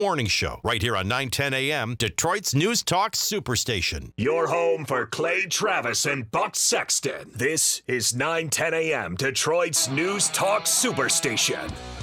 Morning Show, right here on 910 a.m., Detroit's News Talk Superstation. Your home for Clay Travis and Buck Sexton. This is 910 a.m., Detroit's News Talk Superstation.